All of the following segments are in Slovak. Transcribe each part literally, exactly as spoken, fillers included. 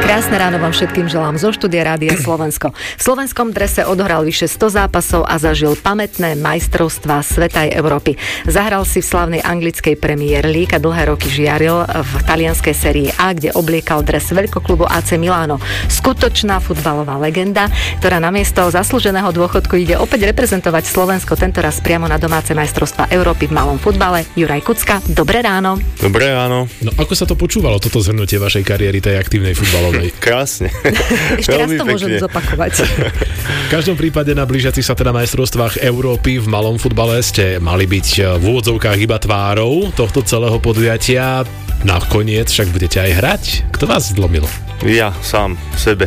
Krásne ráno vám všetkým želám zo štúdia Rádia Slovensko. V slovenskom drese odohral vyše sto zápasov a zažil pamätné majstrovstvá sveta aj Európy. Zahral si v slavnej anglickej Premier League a dlhé roky žiaril v talianskej sérii A, kde obliekal dres veľkoklubu á cé Milano. Skutočná futbalová legenda, ktorá namiesto zaslúženého dôchodku ide opäť reprezentovať Slovensko, tentoraz priamo na domáce majstrovstvá Európy v malom futbale. Juraj Kucka, dobré ráno. Dobré ráno. No ako sa to počúvalo, toto zhrnutie vašej kariéry, tej aktívnej futbalovej? Krásne. Ešte raz to môžem zopakovať. V každom prípade na blížiacich sa teda majstrovstvách Európy v malom futbale ste mali byť v úvodzovkách iba tvárou tohto celého podujatia. Nakoniec však budete aj hrať. Kto vás zlomil? Ja sám, sebe.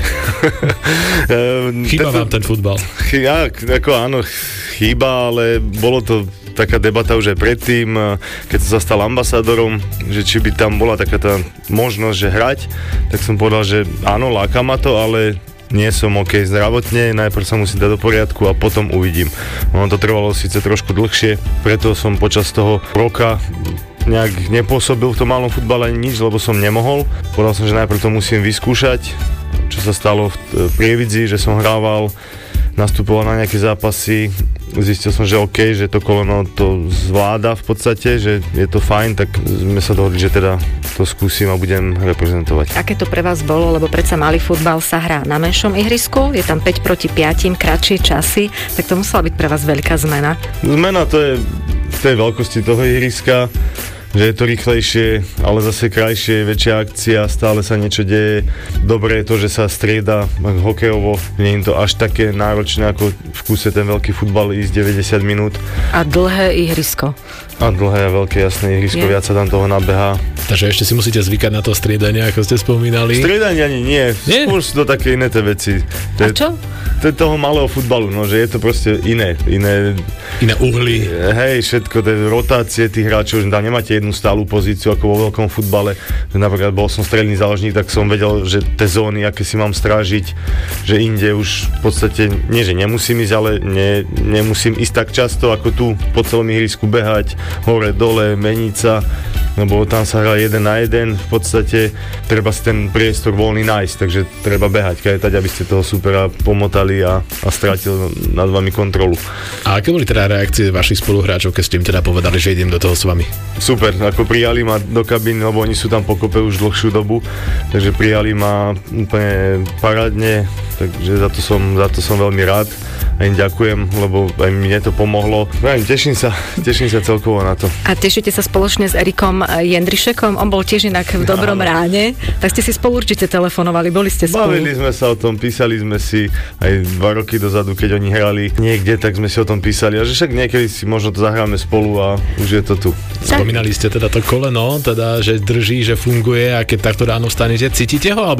Chýba vám ten futbal? Ja, ako áno, chýba, ale bolo to taká debata už aj predtým, keď som sa stal ambasádorom, že či by tam bola taká tá možnosť, že hrať, tak som povedal, že áno, láka ma to, ale nie som OK zdravotne, najprv sa musím dať do poriadku a potom uvidím. Ono to trvalo síce trošku dlhšie, preto som počas toho roka nejak nepôsobil v tom malom futbale ani nič, lebo som nemohol. Povedal som, že najprv to musím vyskúšať, čo sa stalo v Prievidzi, že som hrával, nastupoval na nejaké zápasy, zistil som, že OK, že to koleno to zvláda v podstate, že je to fajn, tak sme sa dohodli, že teda to skúsim a budem reprezentovať. Aké to pre vás bolo, lebo predsa malý futbal sa hrá na menšom ihrisku, je tam päť proti piatim, kratšie časy, tak to musela byť pre vás veľká zmena. Zmena to je v tej veľkosti toho ihriska, že je to rýchlejšie, ale zase krajšie, väčšia akcia, stále sa niečo deje. Dobré je to, že sa strieda hokejovo, nie je to až také náročné ako v kúse ten veľký futbal ísť deväťdesiat minút. A dlhé ihrisko. A dlhé a veľké, jasné ihrisko, viac sa tam toho nabehá. Takže ešte si musíte zvykať na to striedanie, ako ste spomínali. Striedanie ani nie, nie? Skôr sú to také iné tie veci. To a čo? To je toho malého futbalu, no, že je to proste iné, iné... Iné uhly. Hej, všetko, tie rotácie tých hráčov, že tam nemáte jednu stálú pozíciu ako vo veľkom futbale. Napríklad bol som strelný záložník, tak som vedel, že tie zóny, aké si mám strážiť, že inde už v podstate, nie že nemusím ísť, ale ne, nemusím ísť tak často, ako tu po celom ihrisku behať, hore, dole, meniť sa, lebo tam sa hrá jeden na jeden, v podstate treba si ten priestor voľný nájsť, takže treba behať, kajtať, aby ste toho supera pomotali a, a strátil nad vami kontrolu. A aké boli teda reakcie vašich spoluhráčov, keď ste im teda povedali, že idem do toho s vami? Super, ako prijali ma do kabíny, lebo oni sú tam pokope už dlhšiu dobu, takže prijali ma úplne parádne, takže za to som, za to som veľmi rád a im ďakujem, lebo aj mne to pomohlo. Viem, teším sa, teším sa celkovo na to. A tešíte sa spoločne s Erikom Jendrišekom? On bol tiež inak v dobrom no. ráne, tak ste si spolu určite telefonovali, boli ste spolu. Bavili sme sa o tom, písali sme si aj dva roky dozadu, keď oni hrali niekde, tak sme si o tom písali a že však niekedy si možno to zahráme spolu a už je to tu. Spomínali ste teda to koleno, teda, že drží, že funguje a keď takto ráno vstanete, cítite ho? Alebo